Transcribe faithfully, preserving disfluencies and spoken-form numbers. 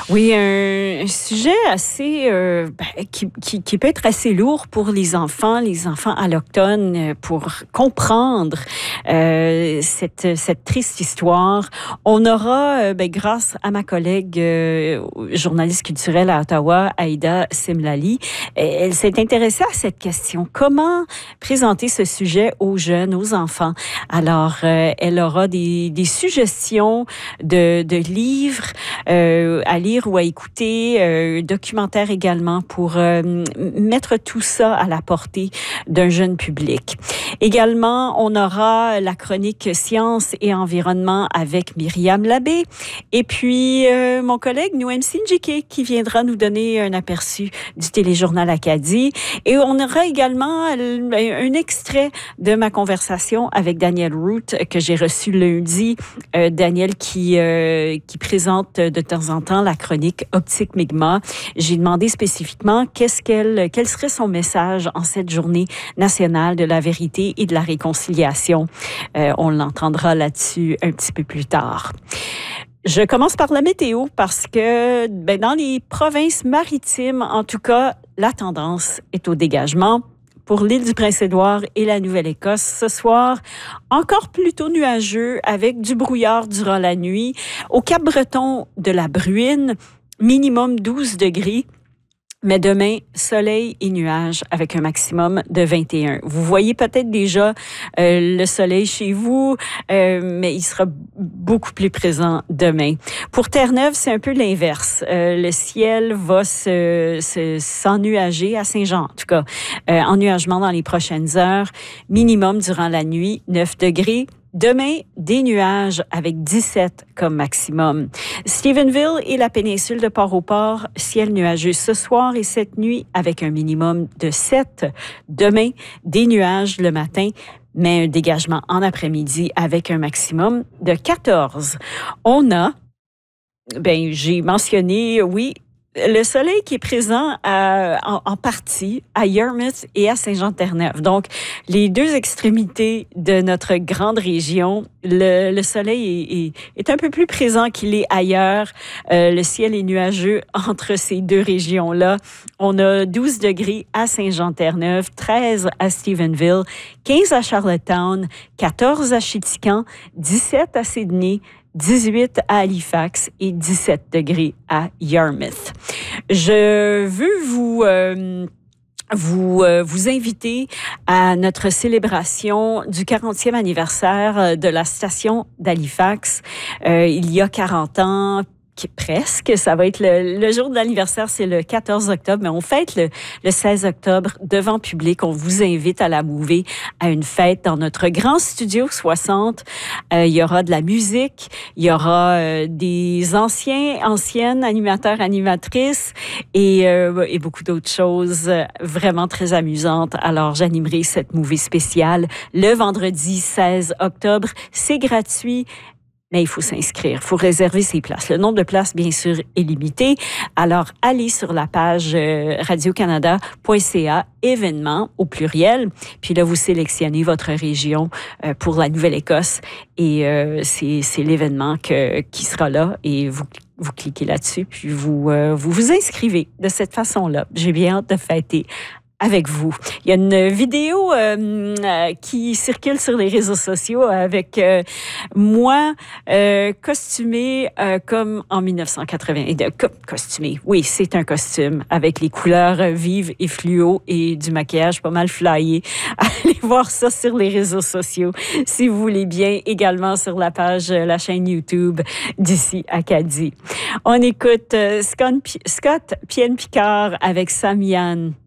Oui, un, un sujet assez euh, ben, qui, qui, qui peut être assez lourd pour les enfants, les enfants allochtones, pour comprendre euh, cette, cette triste histoire. On aura, euh, ben, grâce à ma collègue euh, journaliste culturelle à Ottawa, Aïda Simlali, elle s'est intéressée à cette question. Comment présenter ce sujet aux jeunes, aux enfants? Alors, euh, elle aura des, des suggestions de, de livres euh, à lire ou à écouter, euh, documentaire également pour euh, mettre tout ça à la portée d'un jeune public. Également, on aura la chronique Sciences et environnement avec Myriam Labbé et puis euh, mon collègue Nouem Sinjike qui viendra nous donner un aperçu du téléjournal Acadie. Et on aura également un extrait de ma conversation avec Daniel Root que j'ai reçu lundi. Euh, Daniel qui, euh, qui présente de temps en temps la chronique Optique Mi'kmaq. J'ai demandé spécifiquement qu'est-ce qu'elle, quel serait son message en cette journée nationale de la vérité et de la réconciliation. Euh, on l'entendra là-dessus un petit peu plus tard. Je commence par la météo parce que ben, dans les provinces maritimes, en tout cas, la tendance est au dégagement. Pour l'île du Prince-Édouard et la Nouvelle-Écosse, ce soir, encore plutôt nuageux avec du brouillard durant la nuit. Au Cap-Breton de la Bruine, minimum douze degrés. Mais demain, soleil et nuages avec un maximum de vingt et un. Vous voyez peut-être déjà euh, le soleil chez vous, euh, mais il sera beaucoup plus présent demain. Pour Terre-Neuve, c'est un peu l'inverse. Euh, le ciel va se, se, s'ennuager à Saint-Jean, en tout cas. Euh, ennuagement dans les prochaines heures. Minimum durant la nuit, neuf degrés. Demain, des nuages avec dix-sept comme maximum. Stephenville et la péninsule de Port-au-Port, ciel nuageux ce soir et cette nuit avec un minimum de sept. Demain, des nuages le matin, mais un dégagement en après-midi avec un maximum de quatorze. On a, ben j'ai mentionné, oui, le soleil qui est présent à, en, en partie à Yarmouth et à Saint-Jean-de-Terre-Neuve. Donc, les deux extrémités de notre grande région, le, le soleil est, est, est un peu plus présent qu'il est ailleurs. Euh, le ciel est nuageux entre ces deux régions-là. On a douze degrés à Saint-Jean-de-Terre-Neuve, treize à Stephenville, quinze à Charlottetown, quatorze à Chéticamp, dix-sept à Sydney, dix-huit à Halifax et dix-sept degrés à Yarmouth. Je veux vous... Euh, Vous, euh, vous inviter à notre célébration du quarantième anniversaire de la station d'Halifax. Euh, il y a quarante ans, presque, ça va être le, le jour de l'anniversaire, c'est le quatorze octobre, mais on fête le, le seize octobre devant public. On vous invite à la mouver à une fête dans notre grand studio soixante. Euh, il y aura de la musique, il y aura euh, des anciens, anciennes animateurs, animatrices et, euh, et beaucoup d'autres choses vraiment très amusantes. Alors, j'animerai cette mouvée spéciale le vendredi seize octobre. C'est gratuit. Mais il faut s'inscrire, il faut réserver ses places. Le nombre de places, bien sûr, est limité. Alors, allez sur la page euh, radio canada point c a, événements au pluriel. Puis là, vous sélectionnez votre région euh, pour la Nouvelle-Écosse et euh, c'est, c'est l'événement que, qui sera là et vous vous cliquez là-dessus puis vous, euh, vous vous inscrivez de cette façon-là. J'ai bien hâte de fêter avec vous. Il y a une vidéo euh, euh, qui circule sur les réseaux sociaux avec euh, moi euh, costumée euh, comme en dix-neuf cent quatre-vingt. Euh, costumée, oui, c'est un costume avec les couleurs vives et fluo et du maquillage pas mal flyé. Allez voir ça sur les réseaux sociaux si vous voulez bien. Également sur la page, la chaîne YouTube d'ici Acadie. On écoute euh, Scott, Scott Pienne-Picard avec Sam Yann.